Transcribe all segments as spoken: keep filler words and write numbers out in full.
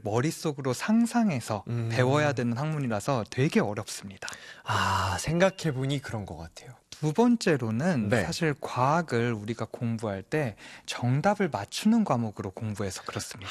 머릿속으로 상상해서 음. 배워야 되는 학문이라서 되게 어렵습니다. 아, 생각해보니 그런 것 같아요. 두 번째로는 네. 사실 과학을 우리가 공부할 때 정답을 맞추는 과목으로 공부해서 그렇습니다.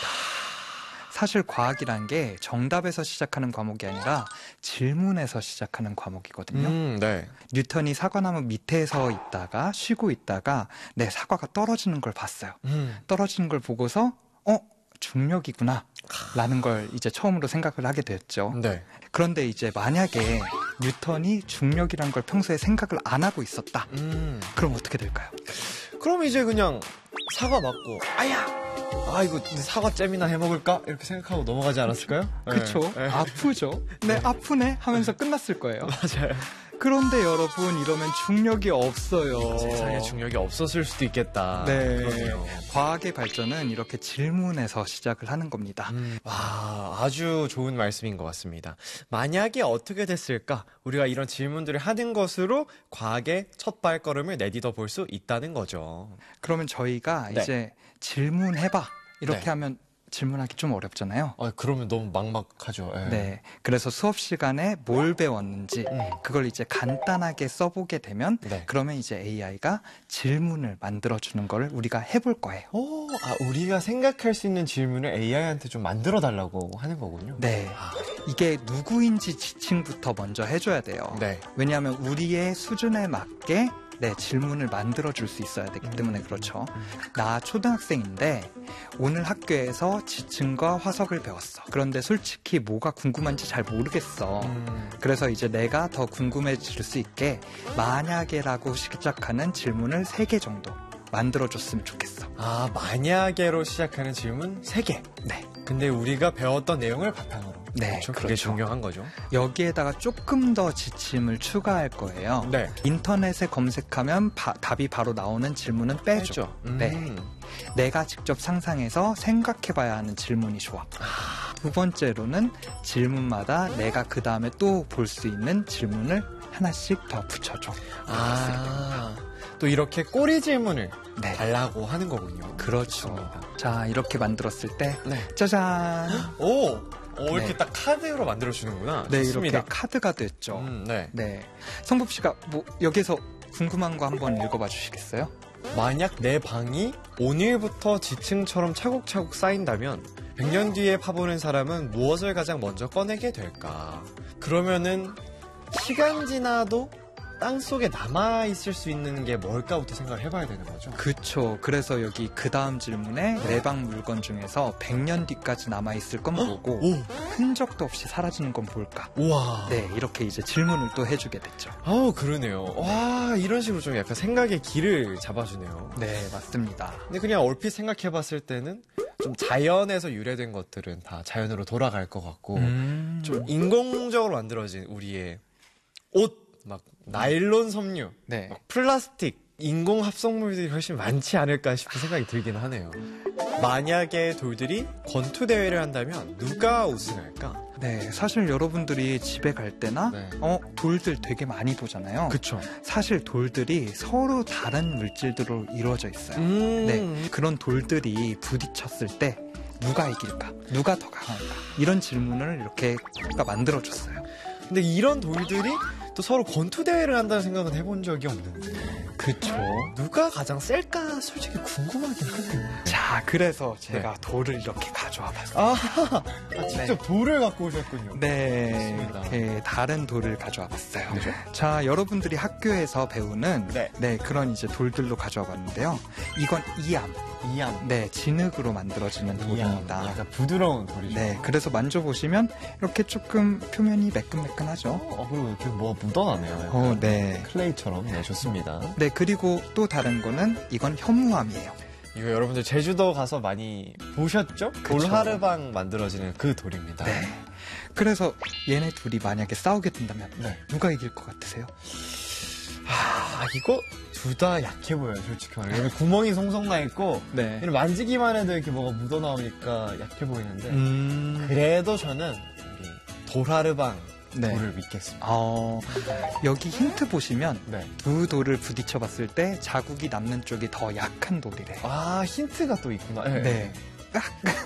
사실 과학이란 게 정답에서 시작하는 과목이 아니라 질문에서 시작하는 과목이거든요. 음, 네. 뉴턴이 사과나무 밑에서 있다가 쉬고 있다가 내 사과가 떨어지는 걸 봤어요. 음. 떨어지는 걸 보고서 어? 중력이구나 라는 걸 이제 처음으로 생각을 하게 됐죠. 네. 그런데 이제 만약에 뉴턴이 중력이란 걸 평소에 생각을 안 하고 있었다. 음. 그럼 어떻게 될까요? 그럼 이제 그냥 사과 맞고, 아야! 아, 이거 사과잼이나 해 먹을까? 이렇게 생각하고 넘어가지 않았을까요? 그쵸. 네. 아프죠. 네, 아프네 하면서 끝났을 거예요. 맞아요. 그런데 여러분, 이러면 중력이 없어요. 세상에 중력이 없었을 수도 있겠다. 네. 그러네요. 과학의 발전은 이렇게 질문에서 시작을 하는 겁니다. 음, 와, 아주 좋은 말씀인 것 같습니다. 만약에 어떻게 됐을까? 우리가 이런 질문들을 하는 것으로 과학의 첫 발걸음을 내딛어 볼 수 있다는 거죠. 그러면 저희가 네. 이제 질문해봐 이렇게 네. 하면 질문하기 좀 어렵잖아요. 아, 그러면 너무 막막하죠. 예. 네. 그래서 수업 시간에 뭘 배웠는지 음. 그걸 이제 간단하게 써보게 되면 네. 그러면 이제 에이아이가 질문을 만들어주는 걸 우리가 해볼 거예요. 오, 아, 우리가 생각할 수 있는 질문을 에이아이한테 좀 만들어 달라고 하는 거군요. 네. 아, 이게 누구인지 지칭부터 먼저 해줘야 돼요. 네. 왜냐하면 우리의 수준에 맞게 네, 질문을 만들어줄 수 있어야 되기 때문에 그렇죠. 나 초등학생인데 오늘 학교에서 지층과 화석을 배웠어. 그런데 솔직히 뭐가 궁금한지 잘 모르겠어. 음. 그래서 이제 내가 더 궁금해질 수 있게 만약에라고 시작하는 질문을 세 개 정도 만들어줬으면 좋겠어. 아, 만약에로 시작하는 질문 세 개. 네. 근데 우리가 배웠던 내용을 바탕으로. 네, 그렇죠? 그게 그렇죠. 중요한 거죠. 여기에다가 조금 더 지침을 추가할 거예요. 네. 인터넷에 검색하면 바, 답이 바로 나오는 질문은 빼줘. 빼죠. 음. 네. 내가 직접 상상해서 생각해봐야 하는 질문이 좋아. 두 번째로는 질문마다 내가 그 다음에 또 볼 수 있는 질문을 하나씩 더 붙여줘. 아, 또 이렇게 꼬리 질문을 네. 달라고 하는 거군요. 그렇죠. 좋습니다. 자, 이렇게 만들었을 때 네. 짜잔. 오! 오, 이렇게 네. 딱 카드로 만들어주는구나. 네, 좋습니다. 이렇게 카드가 됐죠. 음, 네. 네. 성복 씨가 뭐 여기서 궁금한 거 한번 읽어봐 주시겠어요? 만약 내 방이 오늘부터 지층처럼 차곡차곡 쌓인다면 백 년 뒤에 파보는 사람은 무엇을 가장 먼저 꺼내게 될까? 그러면은 시간 지나도 땅속에 남아있을 수 있는 게 뭘까부터 생각을 해봐야 되는 거죠. 그쵸. 그래서 여기 그 다음 질문에 내 방 물건 중에서 백 년 뒤까지 남아있을 건 뭐고 오! 흔적도 없이 사라지는 건 뭘까? 우와. 네, 이렇게 이제 질문을 또 해주게 됐죠. 아우, 그러네요. 와, 이런 식으로 좀 약간 생각의 길을 잡아주네요. 네, 맞습니다. 근데 그냥 얼핏 생각해봤을 때는 좀 자연에서 유래된 것들은 다 자연으로 돌아갈 것 같고 음... 좀 인공적으로 만들어진 우리의 옷, 막 나일론 섬유, 네. 막 플라스틱, 인공 합성물들이 훨씬 많지 않을까 싶은 생각이 들긴 하네요. 만약에 돌들이 권투 대회를 한다면 누가 우승할까? 네, 사실 여러분들이 집에 갈 때나 네. 어 돌들 되게 많이 보잖아요. 그쵸. 사실 돌들이 서로 다른 물질들로 이루어져 있어요. 음. 네, 그런 돌들이 부딪혔을 때 누가 이길까? 누가 더 강할까? 이런 질문을 이렇게 만들어줬어요. 근데 이런 돌들이 또 서로 권투 대회를 한다는 생각은 해본 적이 없는데. 그쵸. 누가 가장 셀까 솔직히 궁금하긴 하네요. 자, 그래서 제가 돌을 이렇게 가져와 봤어요. 아, 아 직접 돌을 갖고 오셨군요. 네, 좋습니다. 네, 다른 돌을 가져와 봤어요. 네. 자, 여러분들이 학교에서 배우는 네. 네, 그런 이제 돌들로 가져와 봤는데요. 이건 이암, 이암. 네, 진흙으로 만들어지는 돌입니다. 약간 부드러운 돌이죠. 네, 그래서 만져보시면 이렇게 조금 표면이 매끈매끈하죠. 어, 그리고 이렇게 뭐 묻어나네요. 어, 네. 클레이처럼. 네, 좋습니다. 네, 그리고 또 다른 거는 이건 현무암이에요. 이거 여러분들 제주도 가서 많이 보셨죠? 그쵸. 돌하르방 만들어지는 그 돌입니다. 네. 그래서 얘네 둘이 만약에 싸우게 된다면 네. 누가 이길 것 같으세요? 아, 이거 둘 다 약해 보여요, 솔직히 말해. 여기 구멍이 송송 나 있고, 네. 이런 만지기만 해도 이렇게 뭐가 묻어나오니까 약해 보이는데, 음. 그래도 저는 우리 돌하르방 네. 돌을 믿겠습니다. 어, 여기 힌트 보시면 네. 두 돌을 부딪혀 봤을 때 자국이 남는 쪽이 더 약한 돌이래요. 아, 힌트가 또 있구나. 네.